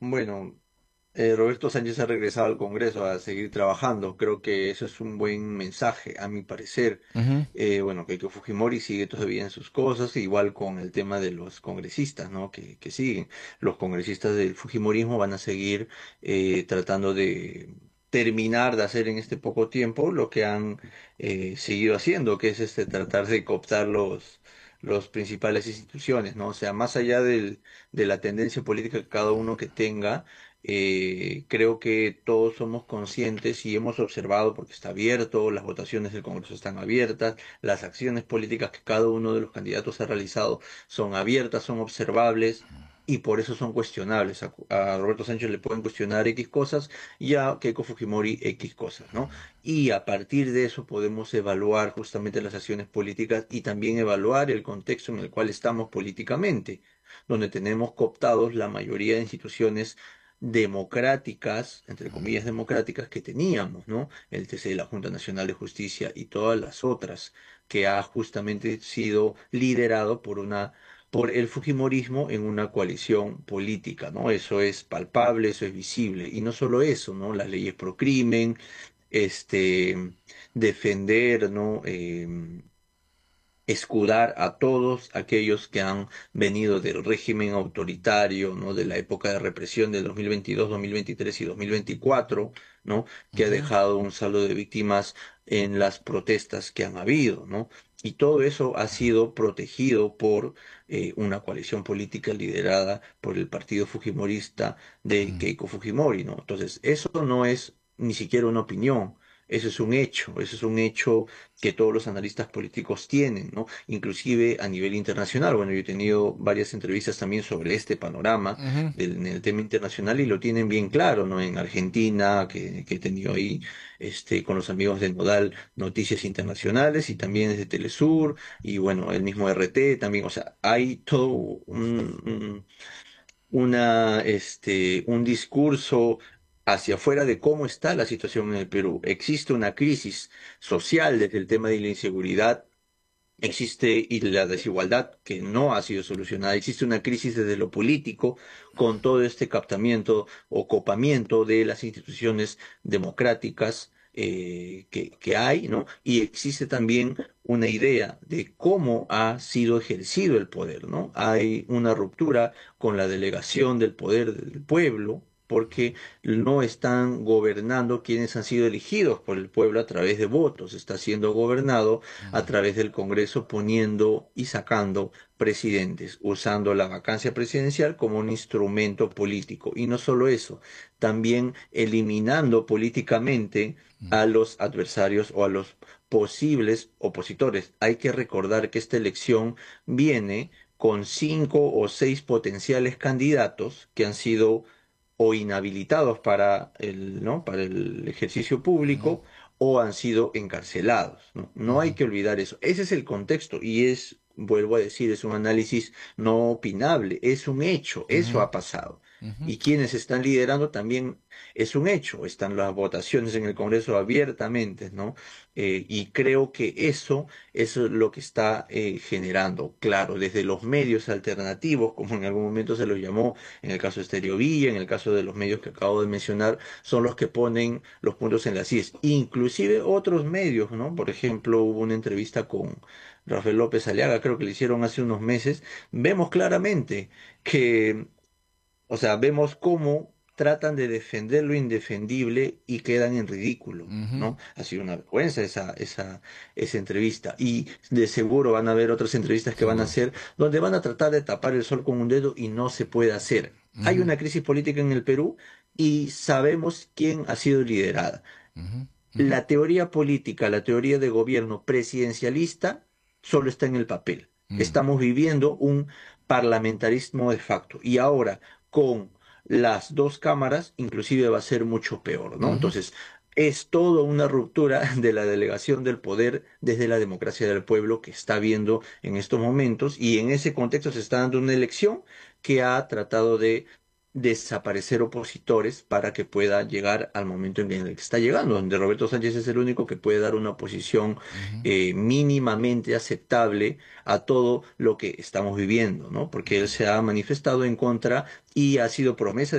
Bueno, Roberto Sánchez ha regresado al Congreso a seguir trabajando. Creo que eso es un buen mensaje, a mi parecer. Ujú, Bueno, Keiko Fujimori sigue todavía en sus cosas, igual con el tema de los congresistas, ¿no? Que siguen. Los congresistas del Fujimorismo van a seguir tratando de terminar de hacer en este poco tiempo lo que han seguido haciendo, que es tratar de cooptar los principales instituciones, ¿no? O sea, más allá de la tendencia política que cada uno que tenga, creo que todos somos conscientes y hemos observado, porque está abierto, las votaciones del Congreso están abiertas, las acciones políticas que cada uno de los candidatos ha realizado son abiertas, son observables. Y por eso son cuestionables. A Roberto Sánchez le pueden cuestionar X cosas y a Keiko Fujimori X cosas, ¿no? Y a partir de eso podemos evaluar justamente las acciones políticas y también evaluar el contexto en el cual estamos políticamente, donde tenemos cooptados la mayoría de instituciones democráticas, entre comillas democráticas, que teníamos, ¿no? El TC, la Junta Nacional de Justicia y todas las otras, que ha justamente sido liderado por el Fujimorismo en una coalición política, ¿no? Eso es palpable, eso es visible. Y no solo eso, ¿no? Las leyes pro crimen, este, defender, ¿no? Escudar a todos aquellos que han venido del régimen autoritario, ¿no? De la época de represión del 2022, 2023 y 2024, ¿no? Que ha ujú, dejado un saldo de víctimas en las protestas que han habido, ¿no? Y todo eso ha sido protegido por una coalición política liderada por el partido fujimorista de ujú. Keiko Fujimori, ¿no? Entonces, eso no es ni siquiera una opinión, eso es un hecho, eso es un hecho que todos los analistas políticos tienen, ¿no? Inclusive a nivel internacional. Bueno, yo he tenido varias entrevistas también sobre este panorama Ujú, en el tema internacional y lo tienen bien claro, ¿no? En Argentina, que he tenido ahí con los amigos de Nodal Noticias Internacionales y también desde Telesur y bueno, el mismo RT también, o sea, hay todo un discurso hacia afuera de cómo está la situación en el Perú. Existe una crisis social desde el tema de la inseguridad. Existe y la desigualdad que no ha sido solucionada. Existe una crisis desde lo político con todo este captamiento o copamiento de las instituciones democráticas que hay, ¿no? Y existe también una idea de cómo ha sido ejercido el poder, ¿no? Hay una ruptura con la delegación del poder del pueblo, porque no están gobernando quienes han sido elegidos por el pueblo a través de votos, está siendo gobernado a través del Congreso poniendo y sacando presidentes, usando la vacancia presidencial como un instrumento político. Y no solo eso, también eliminando políticamente a los adversarios o a los posibles opositores. Hay que recordar que esta elección viene con 5 o 6 potenciales candidatos que han sido o inhabilitados ¿no? para el ejercicio público o han sido encarcelados, ¿no? No hay que olvidar eso. Ese es el contexto y vuelvo a decir, es un análisis no opinable, es un hecho, eso ujú, ha pasado. ujú. Y quienes están liderando también es un hecho, están las votaciones en el Congreso abiertamente, ¿no? Y creo que eso es lo que está generando, claro, desde los medios alternativos, como en algún momento se los llamó, en el caso de Estéreo Villa, en el caso de los medios que acabo de mencionar, son los que ponen los puntos en las IES. Inclusive otros medios, ¿no? Por ejemplo, hubo una entrevista con Rafael López Aliaga, creo que le hicieron hace unos meses. Vemos claramente que, o sea, vemos cómo tratan de defender lo indefendible y quedan en ridículo, Ujú, ¿no? Ha sido una vergüenza esa entrevista. Y de seguro van a haber otras entrevistas que van a seguro. hacer donde van a tratar de tapar el sol con un dedo y no se puede hacer. Hay Ujú, una crisis política en el Perú y sabemos quién ha sido liderada. ujú, ujú, La teoría política, la teoría de gobierno presidencialista solo está en el papel. mm, Estamos viviendo un parlamentarismo de facto y ahora con las dos cámaras inclusive va a ser mucho peor, ¿no? ujú. Entonces, es toda una ruptura de la delegación del poder desde la democracia del pueblo que está viendo en estos momentos y en ese contexto se está dando una elección que ha tratado de desaparecer opositores para que pueda llegar al momento en el que está llegando, donde Roberto Sánchez es el único que puede dar una oposición mínimamente aceptable a todo lo que estamos viviendo, ¿no? Porque él se ha manifestado en contra y ha sido promesa